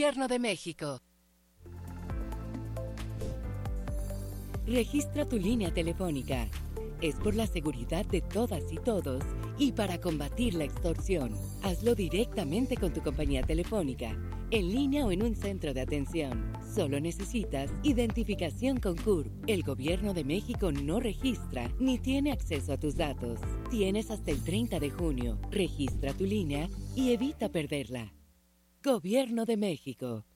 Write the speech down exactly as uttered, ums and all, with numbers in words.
Gobierno de México. Registra tu línea telefónica. Es por la seguridad de todas y todos y para combatir la extorsión. Hazlo directamente con tu compañía telefónica, en línea o en un centro de atención. Solo necesitas identificación con C U R P. El Gobierno de México no registra ni tiene acceso a tus datos. Tienes hasta el treinta de junio. Registra tu línea y evita perderla. Gobierno de México.